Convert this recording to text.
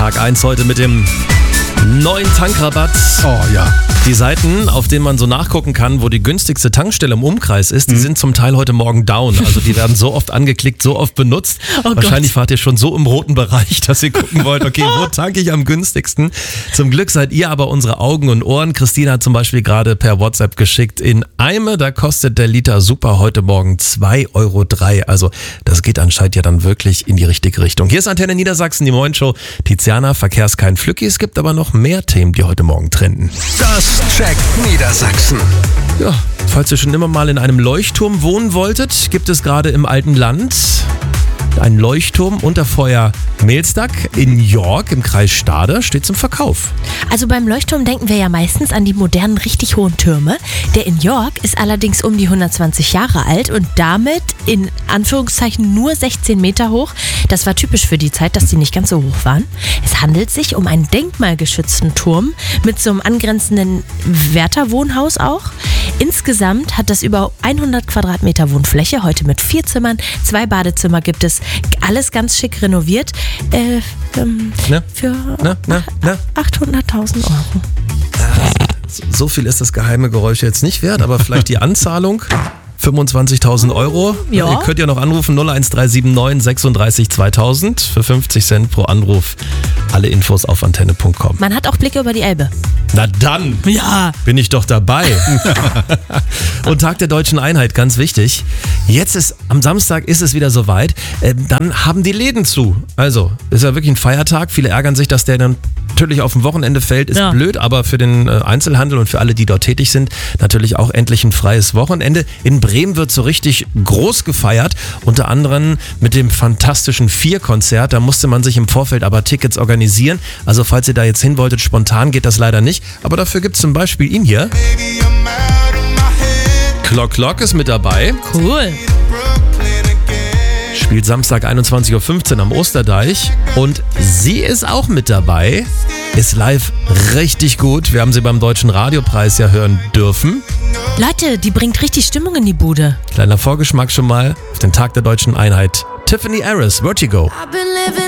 Tag 1 heute mit dem neuen Tankrabatt. Oh ja. Die Seiten, auf denen man so nachgucken kann, wo die günstigste Tankstelle im Umkreis ist, die sind zum Teil heute Morgen down. Also die werden so oft angeklickt, so oft benutzt. Oh Wahrscheinlich fahrt ihr schon so im roten Bereich, dass ihr gucken wollt, okay, wo tanke ich am günstigsten? Zum Glück seid ihr aber unsere Augen und Ohren. Christina hat zum Beispiel gerade per WhatsApp geschickt, in Eime, da kostet der Liter Super heute Morgen 2,03 Euro. Also das geht anscheinend ja dann wirklich in die richtige Richtung. Hier ist Antenne Niedersachsen, die Morgenshow. Tiziana, Verkehrs kein Flücki. Es gibt aber noch mehr Themen, die heute Morgen trenden. Das checkt Niedersachsen. Ja, falls ihr schon immer mal in einem Leuchtturm wohnen wolltet, gibt es gerade im alten Land einen Leuchtturm unter Feuer Mehlstack in York im Kreis Stade, steht zum Verkauf. Also beim Leuchtturm denken wir ja meistens an die modernen, richtig hohen Türme. Der in York ist allerdings um die 120 Jahre alt und damit in Anführungszeichen nur 16 Meter hoch. Das war typisch für die Zeit, dass die nicht ganz so hoch waren. Es handelt sich um einen denkmalgeschützten Turm mit so einem angrenzenden Wärterwohnhaus auch. Insgesamt hat das über 100 Quadratmeter Wohnfläche, heute mit 4 Zimmern, 2 Badezimmer gibt es. Alles ganz schick renoviert. Für 800.000 Euro. So viel ist das geheime Geräusch jetzt nicht wert, aber vielleicht die Anzahlung. 25.000 Euro. Ja. Ihr könnt ja noch anrufen 01379 36 2000 für 50 Cent pro Anruf. Alle Infos auf antenne.com. Man hat auch Blicke über die Elbe. Na dann Ja. bin ich doch dabei. Und Tag der Deutschen Einheit, ganz wichtig. Am Samstag ist es wieder soweit. Dann haben die Läden zu. Also, ist ja wirklich ein Feiertag. Viele ärgern sich, dass der dann natürlich auf dem Wochenende fällt. Ist Ja. blöd, aber für den Einzelhandel und für alle, die dort tätig sind, natürlich auch endlich ein freies Wochenende. In Bremen wird so richtig groß gefeiert. Unter anderem mit dem fantastischen 4-Konzert. Da musste man sich im Vorfeld aber Tickets organisieren. Also, falls ihr da jetzt hin wolltet, spontan geht das leider nicht. Aber dafür gibt es zum Beispiel ihn hier. Clock ist mit dabei. Cool. Spielt Samstag 21.15 Uhr am Osterdeich. Und sie ist auch mit dabei. Ist live richtig gut. Wir haben sie beim Deutschen Radiopreis ja hören dürfen. Leute, die bringt richtig Stimmung in die Bude. Kleiner Vorgeschmack schon mal auf den Tag der Deutschen Einheit. Tiffany Harris, Vertigo. I've been living